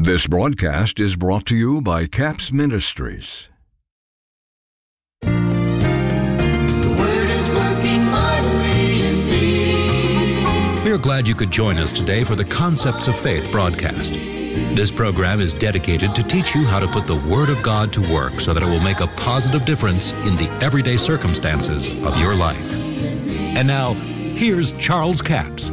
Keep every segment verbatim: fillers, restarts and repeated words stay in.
This broadcast is brought to you by Capps Ministries. The Word is working mightily in me. We are glad you could join us today for the Concepts of Faith broadcast. This program is dedicated to teach you how to put the Word of God to work so that it will make a positive difference in the everyday circumstances of your life. And now, here's Charles Capps.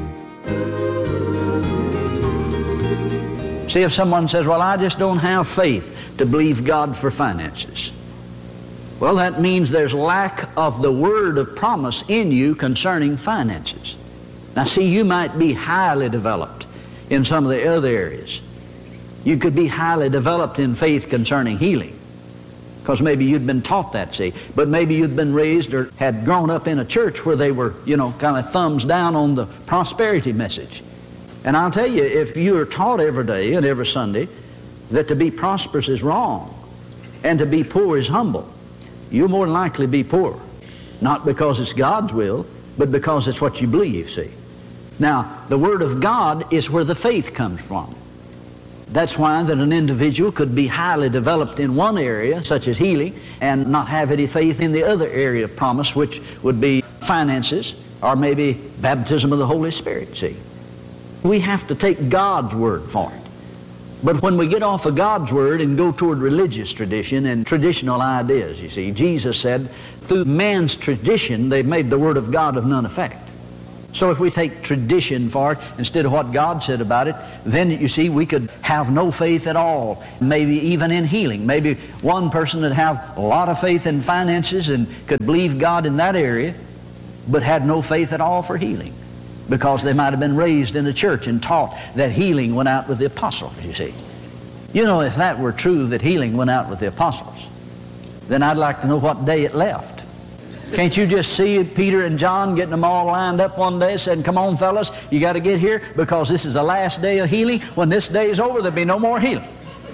See, if someone says, well, I just don't have faith to believe God for finances. Well, that means there's lack of the word of promise in you concerning finances. Now, see, you might be highly developed in some of the other areas. You could be highly developed in faith concerning healing, because maybe you'd been taught that, see. But maybe you'd been raised or had grown up in a church where they were, you know, kind of thumbs down on the prosperity message. And I'll tell you, if you are taught every day and every Sunday that to be prosperous is wrong and to be poor is humble, you'll more than likely be poor. Not because it's God's will, but because it's what you believe, see. Now, the Word of God is where the faith comes from. That's why that an individual could be highly developed in one area, such as healing, and not have any faith in the other area of promise, which would be finances or maybe baptism of the Holy Spirit, see. We have to take God's word for it. But when we get off of God's word and go toward religious tradition and traditional ideas, you see, Jesus said, through man's tradition, they've made the word of God of none effect. So if we take tradition for it instead of what God said about it, then you see, we could have no faith at all, maybe even in healing. Maybe one person would have a lot of faith in finances and could believe God in that area, but had no faith at all for healing, because they might have been raised in a church and taught that healing went out with the apostles, you see. You know, if that were true, that healing went out with the apostles, then I'd like to know what day it left. Can't you just see Peter and John getting them all lined up one day, saying, come on, fellas, you got to get here because this is the last day of healing. When this day is over, there'll be no more healing.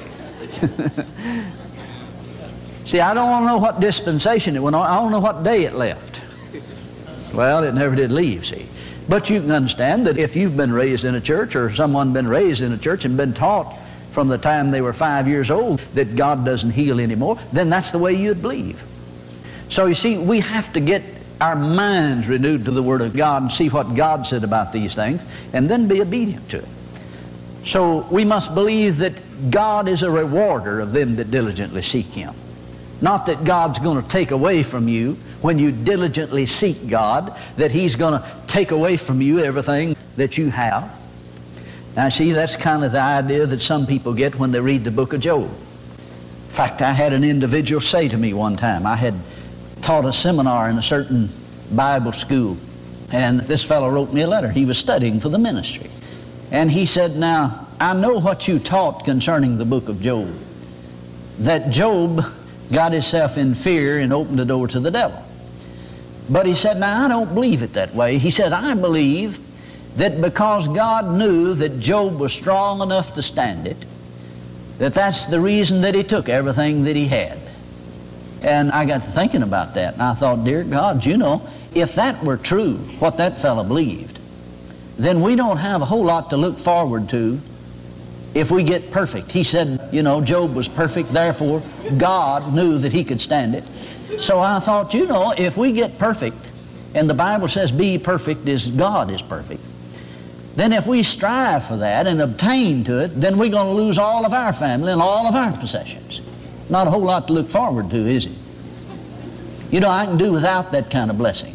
See, I don't want to know what dispensation it went on. I don't know what day it left. Well, it never did leave, see. But you can understand that if you've been raised in a church, or someone been raised in a church and been taught from the time they were five years old that God doesn't heal anymore, then that's the way you'd believe. So you see, we have to get our minds renewed to the Word of God and see what God said about these things, and then be obedient to it. So we must believe that God is a rewarder of them that diligently seek Him. Not that God's going to take away from you when you diligently seek God, that He's going to take away from you everything that you have. Now see, that's kind of the idea that some people get when they read the book of Job. In fact, I had an individual say to me one time, I had taught a seminar in a certain Bible school, and this fellow wrote me a letter. He was studying for the ministry. And he said, now, I know what you taught concerning the book of Job, that Job got himself in fear and opened the door to the devil. But he said, now I don't believe it that way. He said, I believe that because God knew that Job was strong enough to stand it, that that's the reason that He took everything that he had. And I got to thinking about that, and I thought, dear God, you know, if that were true, what that fellow believed, then we don't have a whole lot to look forward to if we get perfect. He said, you know, Job was perfect, therefore God knew that he could stand it. So I thought, you know, if we get perfect, and the Bible says be perfect as God is perfect, then if we strive for that and obtain to it, then we're going to lose all of our family and all of our possessions. Not a whole lot to look forward to, is it? You know, I can do without that kind of blessing.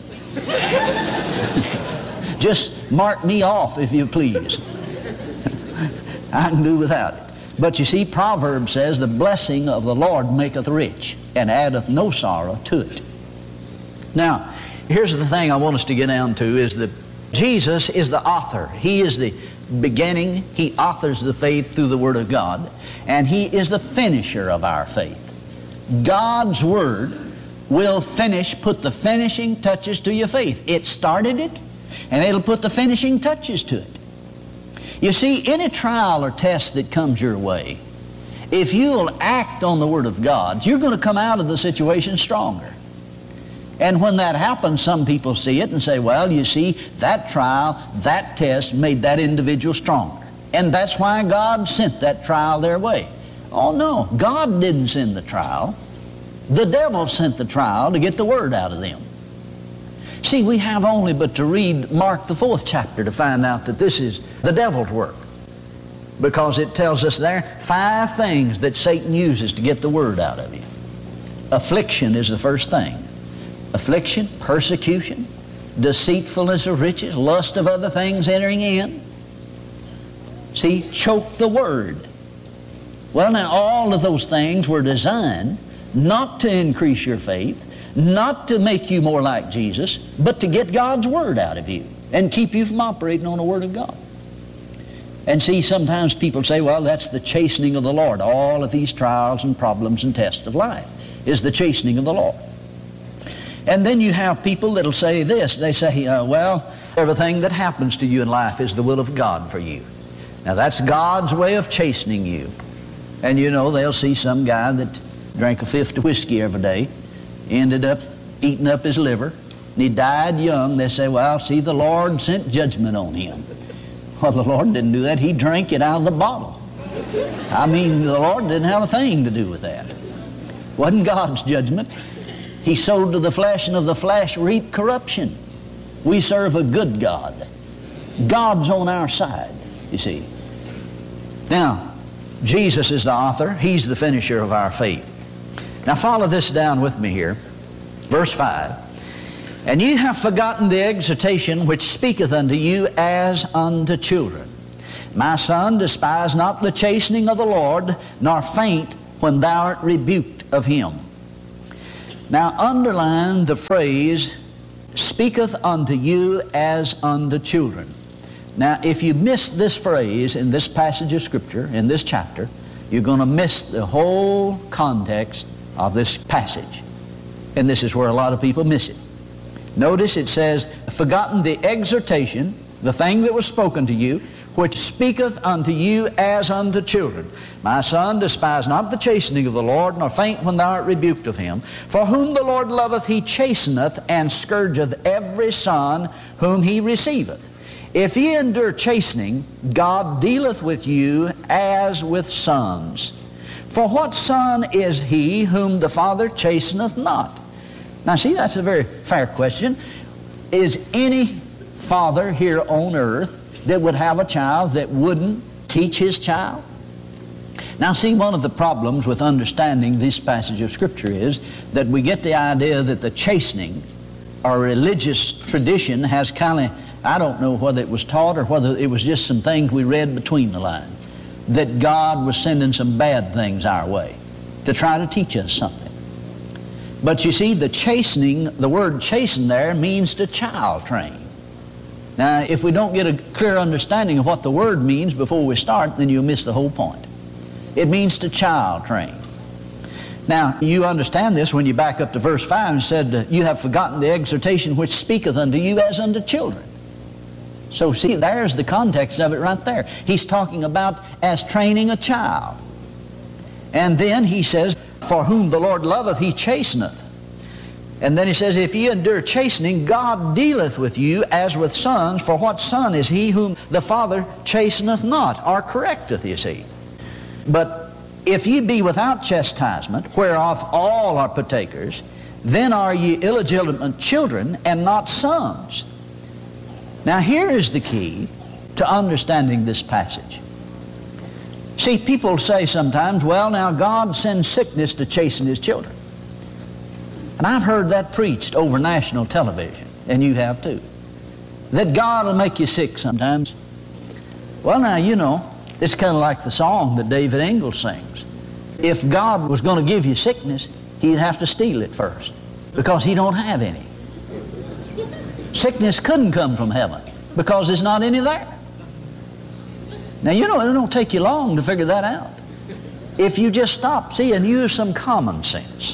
Just mark me off, if you please. I can do without it. But you see, Proverbs says, the blessing of the Lord maketh rich, and addeth no sorrow to it. Now, here's the thing I want us to get down to, is that Jesus is the author. He is the beginning. He authors the faith through the Word of God, and He is the finisher of our faith. God's Word will finish, put the finishing touches to your faith. It started it, and it'll put the finishing touches to it. You see, any trial or test that comes your way, if you'll act on the Word of God, you're going to come out of the situation stronger. And when that happens, some people see it and say, well, you see, that trial, that test made that individual stronger. And that's why God sent that trial their way. Oh no, God didn't send the trial. The devil sent the trial to get the word out of them. See, we have only but to read Mark the fourth chapter to find out that this is the devil's work. Because it tells us there five things that Satan uses to get the word out of you. Affliction is the first thing. Affliction, persecution, deceitfulness of riches, lust of other things entering in. See, choke the word. Well, now all of those things were designed not to increase your faith, not to make you more like Jesus, but to get God's word out of you and keep you from operating on the word of God. And see, sometimes people say, well, that's the chastening of the Lord. All of these trials and problems and tests of life is the chastening of the Lord. And then you have people that'll say this. They say, uh, well, everything that happens to you in life is the will of God for you. Now, that's God's way of chastening you. And you know, they'll see some guy that drank a fifth of whiskey every day, ended up eating up his liver, and he died young. They say, well, see, the Lord sent judgment on him. Well, the Lord didn't do that. He drank it out of the bottle. I mean, the Lord didn't have a thing to do with that. It wasn't God's judgment. He sowed to the flesh, and of the flesh reaped corruption. We serve a good God. God's on our side, you see. Now, Jesus is the author. He's the finisher of our faith. Now, follow this down with me here. Verse five. And ye have forgotten the exhortation which speaketh unto you as unto children. My son, despise not the chastening of the Lord, nor faint when thou art rebuked of him. Now underline the phrase, speaketh unto you as unto children. Now if you miss this phrase in this passage of Scripture, in this chapter, you're going to miss the whole context of this passage. And this is where a lot of people miss it. Notice it says, forgotten the exhortation, the thing that was spoken to you, which speaketh unto you as unto children. My son, despise not the chastening of the Lord, nor faint when thou art rebuked of him. For whom the Lord loveth, he chasteneth, and scourgeth every son whom he receiveth. If ye endure chastening, God dealeth with you as with sons. For what son is he whom the Father chasteneth not? Now see, that's a very fair question. Is any father here on earth that would have a child that wouldn't teach his child? Now see, one of the problems with understanding this passage of Scripture is that we get the idea that the chastening or religious tradition has kind of, I don't know whether it was taught or whether it was just some things we read between the lines, that God was sending some bad things our way to try to teach us something. But you see, the chastening, the word chasten there means to child train. Now, if we don't get a clear understanding of what the word means before we start, then you'll miss the whole point. It means to child train. Now, you understand this when you back up to verse five and said, you have forgotten the exhortation which speaketh unto you as unto children. So see, there's the context of it right there. He's talking about as training a child. And then he says, for whom the Lord loveth, he chasteneth. And then he says, if ye endure chastening, God dealeth with you as with sons. For what son is he whom the Father chasteneth not, or correcteth, you see? But if ye be without chastisement, whereof all are partakers, then are ye illegitimate children and not sons. Now here is the key to understanding this passage. See, people say sometimes, well, now God sends sickness to chasten his children. And I've heard that preached over national television, and you have too, that God will make you sick sometimes. Well, now, you know, it's kind of like the song that David Ingalls sings. If God was going to give you sickness, he'd have to steal it first, because he don't have any. Sickness couldn't come from heaven, because there's not any there. Now, you know, it don't take you long to figure that out. If you just stop, see, and use some common sense.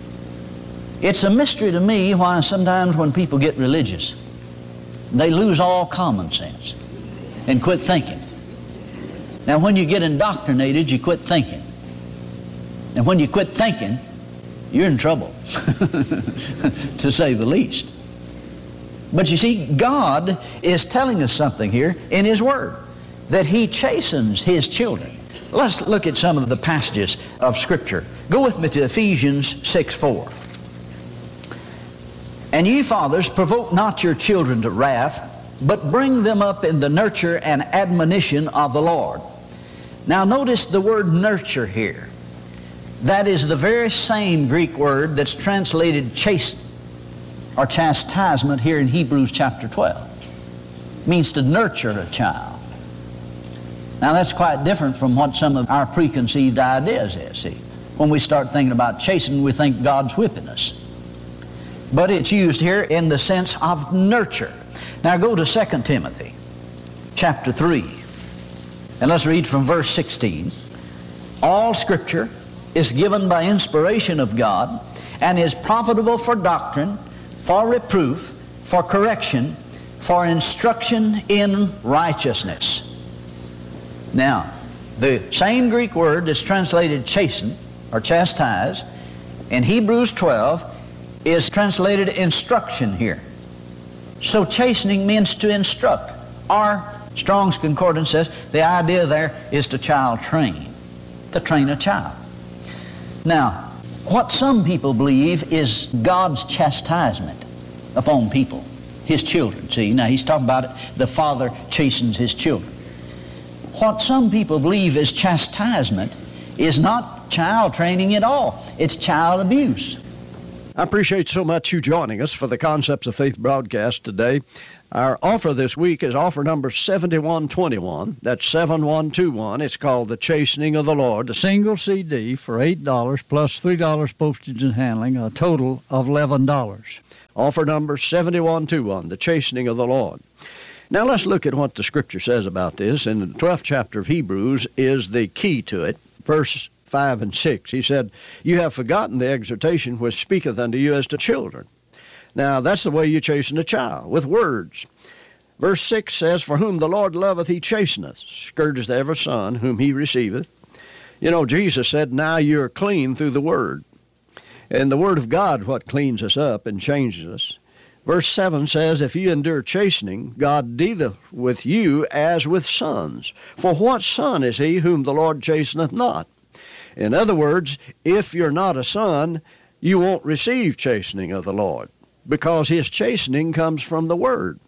It's a mystery to me why sometimes when people get religious, they lose all common sense and quit thinking. Now, when you get indoctrinated, you quit thinking. And when you quit thinking, you're in trouble, to say the least. But you see, God is telling us something here in His Word. that He chastens His children. Let's look at some of the passages of Scripture. Go with me to Ephesians six four. And ye fathers, provoke not your children to wrath, but bring them up in the nurture and admonition of the Lord. Now notice the word nurture here. That is the very same Greek word that's translated chasten or chastisement here in Hebrews chapter twelve. It means to nurture a child. Now that's quite different from what some of our preconceived ideas is. See, when we start thinking about chastening, we think God's whipping us. But it's used here in the sense of nurture. Now go to Second Timothy chapter three, and let's read from verse sixteen. All Scripture is given by inspiration of God and is profitable for doctrine, for reproof, for correction, for instruction in righteousness. Now, the same Greek word that's translated chasten or chastise in Hebrews twelve is translated instruction here. So chastening means to instruct. Or Strong's Concordance says the idea there is to child train, to train a child. Now, what some people believe is God's chastisement upon people, His children. See, now he's talking about it, the Father chastens His children. What some people believe is chastisement is not child training at all. It's child abuse. I appreciate so much you joining us for the Concepts of Faith broadcast today. Our offer this week is offer number seventy-one twenty-one. That's seven one two one. It's called The Chastening of the Lord. A single C D for eight dollars plus three dollars postage and handling, a total of eleven dollars. Offer number seventy-one twenty-one, The Chastening of the Lord. Now let's look at what the Scripture says about this. In the twelfth chapter of Hebrews is the key to it. Verse five and six. He said, you have forgotten the exhortation which speaketh unto you as to children. Now, that's the way you chasten a child, with words. Verse six says, for whom the Lord loveth, He chasteneth, scourgeth every son whom He receiveth. You know, Jesus said, now you're clean through the Word. And the Word of God is what cleans us up and changes us. Verse seven says, if you endure chastening, God dealeth with you as with sons. For what son is he whom the Lord chasteneth not? In other words, if you're not a son, you won't receive chastening of the Lord, because His chastening comes from the Word.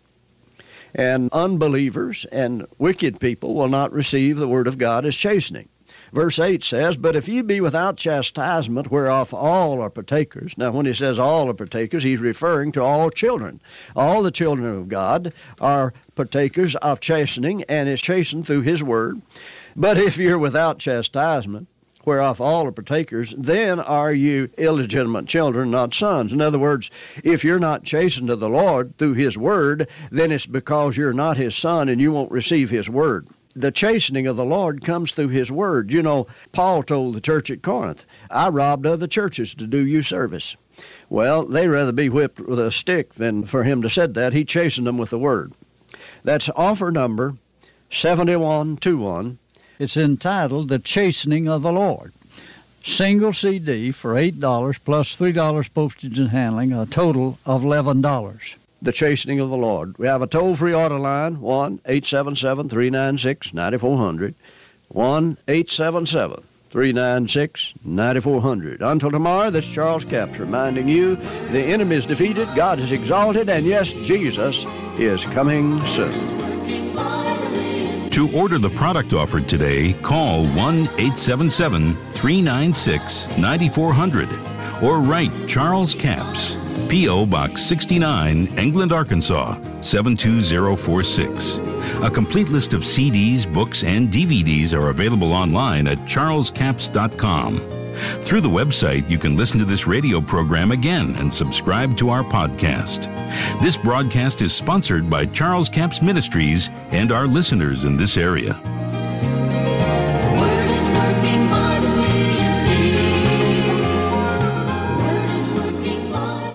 And unbelievers and wicked people will not receive the Word of God as chastening. Verse eight says, but if ye be without chastisement, whereof all are partakers. Now, when he says all are partakers, he's referring to all children. All the children of God are partakers of chastening, and is chastened through His Word. But if you're without chastisement, whereof all are partakers, then are you illegitimate children, not sons. In other words, if you're not chastened of the Lord through His Word, then it's because you're not His son and you won't receive His Word. The chastening of the Lord comes through His Word. You know, Paul told the church at Corinth, I robbed other churches to do you service. Well, they'd rather be whipped with a stick than for him to said that. He chastened them with the Word. That's offer number seventy-one twenty-one. It's entitled The Chastening of the Lord. Single C D for eight dollars plus three dollars postage and handling, a total of eleven dollars. The Chastening of the Lord. We have a toll-free order line, one eight seven seven, three nine six, nine four zero zero, one eight seven seven, three nine six, nine four zero zero. Until tomorrow, this is Charles Capps reminding you the enemy is defeated, God is exalted, and yes, Jesus is coming soon. To order the product offered today, call one eight seven seven, three nine six, nine four zero zero or write Charles Capps, P O Box sixty-nine, England, Arkansas, seven two zero four six. A complete list of C Ds, books, and D V Ds are available online at charles capps dot com. Through the website, you can listen to this radio program again and subscribe to our podcast. This broadcast is sponsored by Charles Capps Ministries and our listeners in this area. The Word is working mightily in me. The Word is working mightily.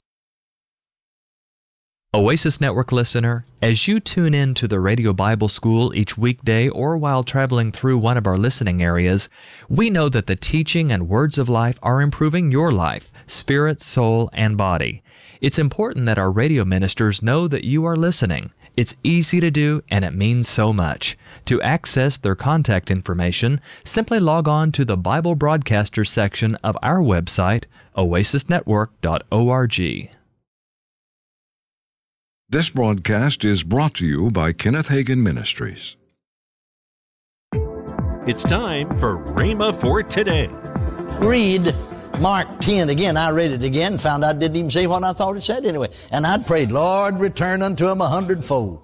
Oasis Network listener, as you tune in to the Radio Bible School each weekday or while traveling through one of our listening areas, we know that the teaching and words of life are improving your life, spirit, soul, and body. It's important that our radio ministers know that you are listening, It's easy to do, and it means so much. To access their contact information, simply log on to the Bible Broadcasters section of our website, oasis network dot org. This broadcast is brought to you by Kenneth Hagin Ministries. It's time for Rhema for Today. Read Mark ten again. I read it again, found out it didn't even say what I thought it said anyway. And I'd prayed, Lord, return unto him a hundredfold.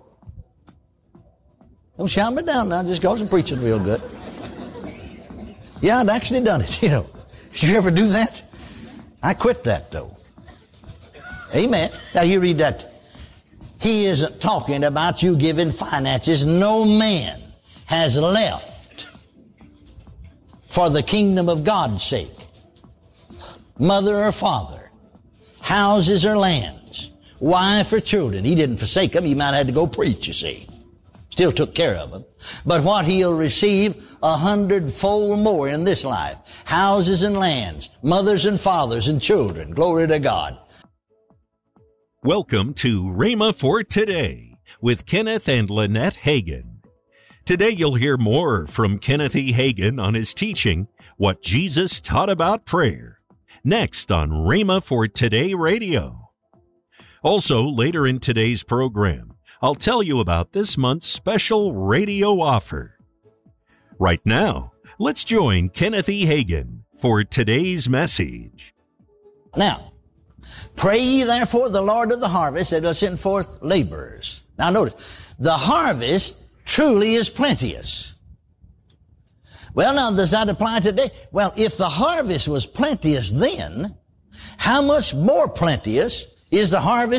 Don't shout me down now just because I'm preaching real good. Yeah, I'd actually done it, you know. Did you ever do that? I quit that, though. Amen. Now you read that. He isn't talking about you giving finances. No man has left for the kingdom of God's sake. Mother or father, houses or lands, wife or children. He didn't forsake them. He might have had to go preach, you see. Still took care of them. But what he'll receive a hundredfold more in this life. Houses and lands, mothers and fathers and children. Glory to God. Welcome to Rhema for Today with Kenneth and Lynette Hagin. Today you'll hear more from Kenneth E. Hagin on his teaching, What Jesus Taught About Prayer, next on Rhema for Today Radio. Also, later in today's program, I'll tell you about this month's special radio offer. Right now, let's join Kenneth E. Hagin for today's message. Now, pray ye therefore the Lord of the harvest that will send forth laborers. Now notice, the harvest truly is plenteous. Well, now, does that apply today? Well, if the harvest was plenteous then, how much more plenteous is the harvest